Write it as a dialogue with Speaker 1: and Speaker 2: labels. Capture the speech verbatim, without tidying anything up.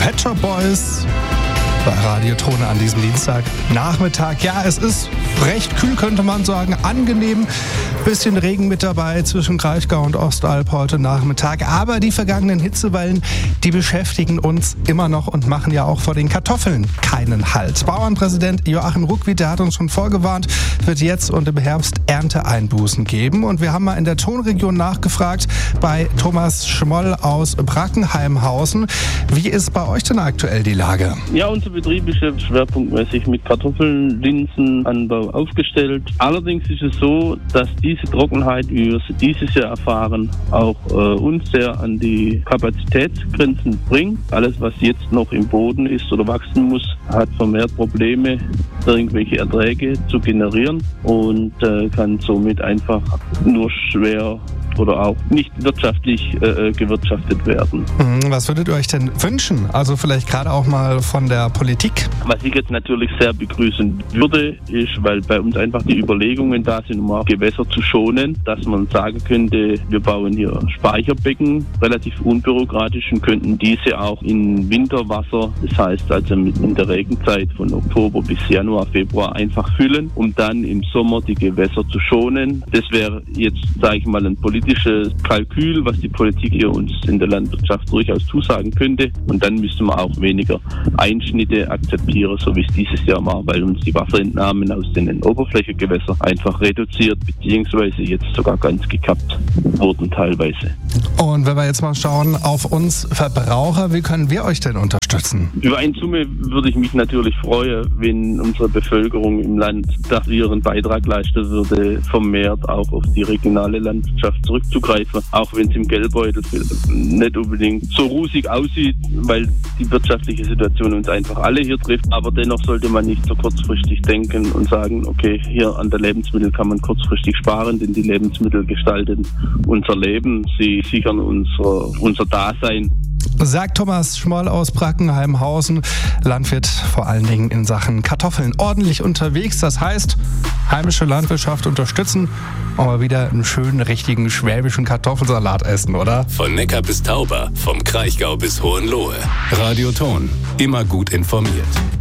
Speaker 1: Pet Shop Boys bei Radiotone an diesem Dienstagnachmittag. Ja, es ist recht kühl, könnte man sagen, angenehm. Bisschen Regen mit dabei zwischen Kraichgau und Ostalb heute Nachmittag. Aber die vergangenen Hitzewellen, die beschäftigen uns immer noch und machen ja auch vor den Kartoffeln keinen Halt. Bauernpräsident Joachim Ruckwied, der hat uns schon vorgewarnt, wird jetzt und im Herbst Ernteeinbußen geben. Und wir haben mal in der Tonregion nachgefragt bei Thomas Schmoll aus Brackenheimhausen. Wie ist bei euch denn aktuell die Lage?
Speaker 2: Ja, unser Betrieb ist jetzt schwerpunktmäßig mit Kartoffeln, Linsenanbau aufgestellt. Allerdings ist es so, dass diese Trockenheit, wie wir sie dieses Jahr erfahren, auch äh, uns sehr an die Kapazitätsgrenzen bringt. Alles, was jetzt noch im Boden ist oder wachsen muss, hat vermehrt Probleme, irgendwelche Erträge zu generieren und äh, kann somit einfach nur schwer oder auch nicht wirtschaftlich äh, gewirtschaftet werden.
Speaker 1: Was würdet ihr euch denn wünschen? Also vielleicht gerade auch mal von der Politik?
Speaker 2: Was ich jetzt natürlich sehr begrüßen würde, ist, weil bei uns einfach die Überlegungen da sind, um auch Gewässer zu schonen, dass man sagen könnte, wir bauen hier Speicherbecken, relativ unbürokratisch, und könnten diese auch in Winterwasser, das heißt also in der Regenzeit von Oktober bis Januar, Februar einfach füllen, um dann im Sommer die Gewässer zu schonen. Das wäre jetzt, sage ich mal, ein politisches Kalkül, was die Politik hier uns in der Landwirtschaft durchaus zusagen könnte. Und dann müsste man auch weniger Einschnitte akzeptieren, so wie es dieses Jahr war, weil uns die Wasserentnahmen aus den Oberflächengewässern einfach reduziert, beziehungsweise jetzt sogar ganz gekappt wurden teilweise.
Speaker 1: Und wenn wir jetzt mal schauen auf uns Verbraucher, wie können wir euch denn unterstützen?
Speaker 2: Über eine Summe würde ich mich natürlich freuen, wenn unsere Bevölkerung im Land da ihren Beitrag leisten würde, vermehrt auch auf die regionale Landwirtschaft zurückzugreifen, auch wenn es im Geldbeutel nicht unbedingt so rusig aussieht, weil die wirtschaftliche Situation uns einfach alle hier trifft. Aber dennoch sollte man nicht so kurzfristig denken und sagen, okay, hier an der Lebensmittel kann man kurzfristig sparen, denn die Lebensmittel gestalten unser Leben, sie sichern unser, unser Dasein.
Speaker 1: Sagt Thomas Schmoll aus Brackenheimhausen, Landwirt vor allen Dingen in Sachen Kartoffeln. Ordentlich unterwegs, das heißt, heimische Landwirtschaft unterstützen, aber wieder einen schönen, richtigen schwäbischen Kartoffelsalat essen, oder?
Speaker 3: Von Neckar bis Tauber, vom Kraichgau bis Hohenlohe. Radioton, immer gut informiert.